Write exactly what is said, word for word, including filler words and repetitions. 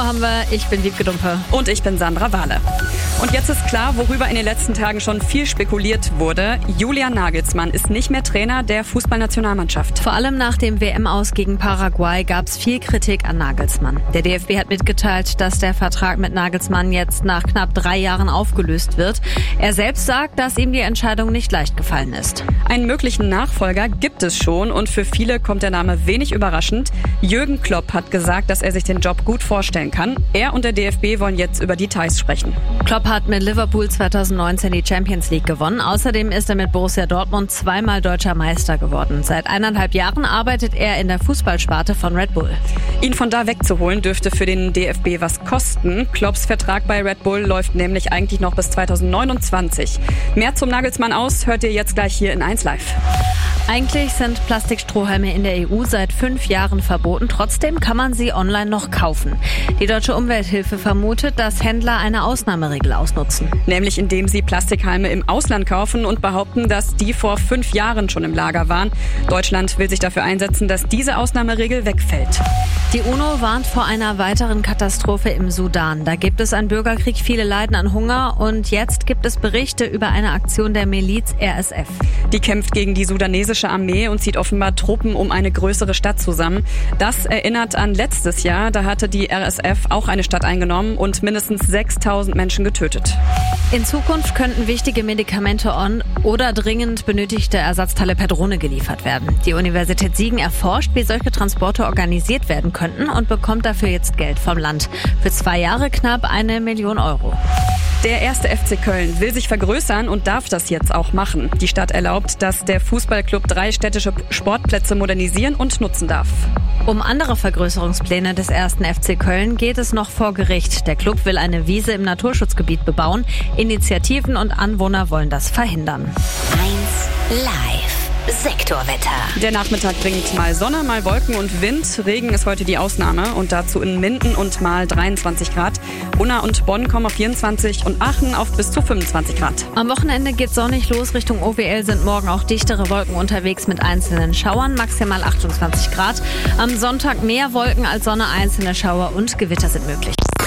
Uhr haben wir. Ich bin Wiebke Dumpe. Und ich bin Sandra Wahle. Und jetzt ist klar, worüber in den letzten Tagen schon viel spekuliert wurde. Julian Nagelsmann ist nicht mehr Trainer der Fußballnationalmannschaft. Vor allem nach dem W M-Aus gegen Paraguay gab es viel Kritik an Nagelsmann. Der D F B hat mitgeteilt, dass der Vertrag mit Nagelsmann jetzt nach knapp drei Jahren aufgelöst wird. Er selbst sagt, dass ihm die Entscheidung nicht leicht gefallen ist. Einen möglichen Nachfolger gibt es schon und für viele kommt der Name wenig überraschend. Jürgen Klopp hat gesagt, dass er sich den Job gut vorstellen kann. Er und der D F B wollen jetzt über Details sprechen. Klopp hat mit Liverpool zweitausendneunzehn die Champions League gewonnen. Außerdem ist er mit Borussia Dortmund zweimal deutscher Meister geworden. Seit eineinhalb Jahren arbeitet er in der Fußballsparte von Red Bull. Ihn von da wegzuholen dürfte für den D F B was kosten. Klopps Vertrag bei Red Bull läuft nämlich eigentlich noch bis zweitausendneunundzwanzig. Mehr zum Nagelsmann aus hört ihr jetzt gleich hier in eins Live. Eigentlich sind Plastikstrohhalme in der E U seit fünf Jahren verboten. Trotzdem kann man sie online noch kaufen. Die Deutsche Umwelthilfe vermutet, dass Händler eine Ausnahmeregel ausnutzen. Nämlich indem sie Plastikhalme im Ausland kaufen und behaupten, dass die vor fünf Jahren schon im Lager waren. Deutschland will sich dafür einsetzen, dass diese Ausnahmeregel wegfällt. Die UNO warnt vor einer weiteren Katastrophe im Sudan. Da gibt es einen Bürgerkrieg, viele leiden an Hunger und jetzt gibt es Berichte über eine Aktion der Miliz R S F. Die kämpft gegen die sudanesische Armee und zieht offenbar Truppen um eine größere Stadt zusammen. Das erinnert an letztes Jahr, da hatte die R S F auch eine Stadt eingenommen und mindestens sechstausend Menschen getötet. In Zukunft könnten wichtige Medikamente on oder dringend benötigte Ersatzteile per Drohne geliefert werden. Die Universität Siegen erforscht, wie solche Transporte organisiert werden könnten und bekommt dafür jetzt Geld vom Land. Für zwei Jahre knapp eine Million Euro. Der erste F C Köln will sich vergrößern und darf das jetzt auch machen. Die Stadt erlaubt, dass der Fußballclub drei städtische Sportplätze modernisieren und nutzen darf. Um andere Vergrößerungspläne des ersten F C Köln geht es noch vor Gericht. Der Club will eine Wiese im Naturschutzgebiet bebauen. Initiativen und Anwohner wollen das verhindern. eins Live. Sektorwetter. Der Nachmittag bringt mal Sonne, mal Wolken und Wind. Regen ist heute die Ausnahme und dazu in Minden und mal dreiundzwanzig Grad. Unna und Bonn kommen auf vierundzwanzig und Aachen auf bis zu fünfundzwanzig Grad. Am Wochenende geht sonnig los. Richtung O W L sind morgen auch dichtere Wolken unterwegs mit einzelnen Schauern, maximal achtundzwanzig Grad. Am Sonntag mehr Wolken als Sonne, einzelne Schauer und Gewitter sind möglich.